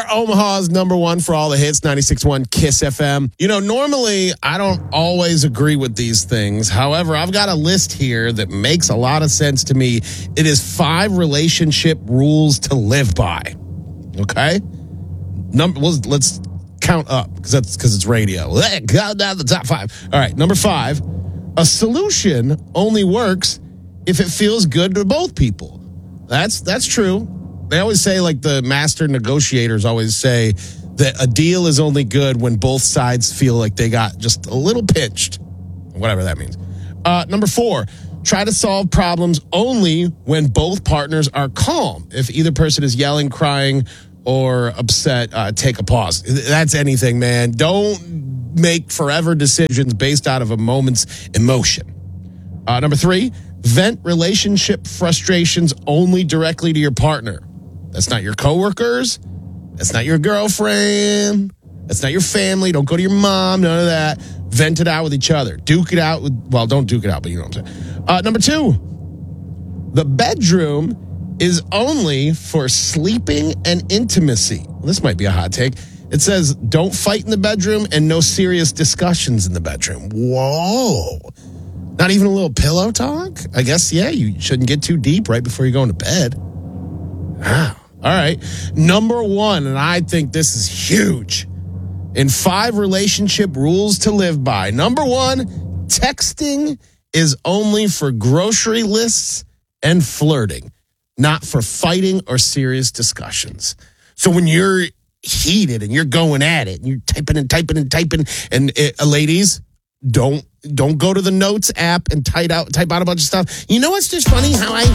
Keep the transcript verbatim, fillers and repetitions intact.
are Omaha's number one for all the hits, ninety-six point one Kiss F M. You know, normally I don't always agree with these things. However, I've got a list here that makes a lot of sense to me. It is five relationship rules to live by. Okay? Number, let's, let's count up because that's because it's radio. Let's count down the top five. All right, number five. A solution only works if it feels good to both people. That's that's true. They always say, like the master negotiators always say, that a deal is only good when both sides feel like they got just a little pinched, whatever that means. Uh, number four, try to solve problems only when both partners are calm. If either person is yelling, crying, or upset, uh, take a pause. That's anything, man. Don't make forever decisions based out of a moment's emotion. Uh, number three, vent relationship frustrations only directly to your partner. That's not your coworkers. That's not your girlfriend. That's not your family. Don't go to your mom. None of that. Vent it out with each other. Duke it out with, well, don't duke it out, but you know what I'm saying. Uh, number two, the bedroom is only for sleeping and intimacy. Well, this might be a hot take. It says, don't fight in the bedroom and no serious discussions in the bedroom. Whoa. Not even a little pillow talk? I guess, yeah, you shouldn't get too deep right before you go into bed. Wow. All right. Number one, and I think this is huge, in five relationship rules to live by. Number one, texting is only for grocery lists and flirting, not for fighting or serious discussions. So when you're heated and you're going at it and you're typing and typing and typing, and it, uh, ladies, don't don't go to the notes app and type out type out a bunch of stuff. You know what's just funny? How I